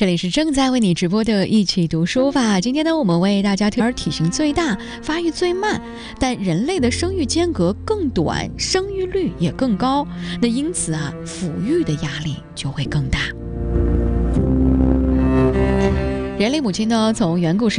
这里是正在为你直播的一起读书吧。今天呢，我们为大家推荐体型最大、发育最慢，但人类的生育间隔更短，生育率也更高。那因此啊，抚育的压力就会更大。人类母亲呢，从远古时